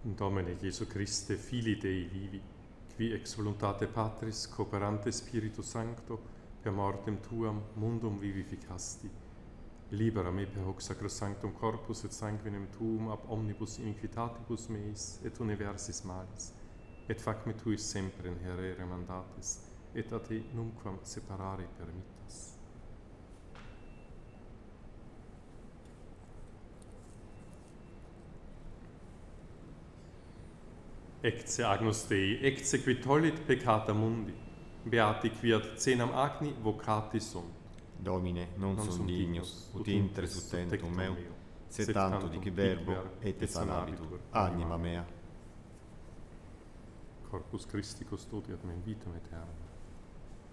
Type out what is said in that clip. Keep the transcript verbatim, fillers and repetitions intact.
Domine Gesù Christe, Filii Dei vivi, qui ex voluntate Patris, cooperante Spiritu Sancto, per mortem Tuam mundum vivificasti. Libera me per hoc sacrosanctum corpus et sanguinem Tuum ab omnibus iniquitatibus meis et universis malis, et fac me tuis sempre in herere mandatis, et a te nunquam separare permittas. Ecce Agnus Dei, ecce qui tollit peccata mundi, beati quiat cenam agni vocati sunt. Domine, non, non sum dignus, ut intre sustentum meu, sed tanto dic verbo, et sanabitur, anima mea. Corpus Christi custodiat me in vitam aeternam.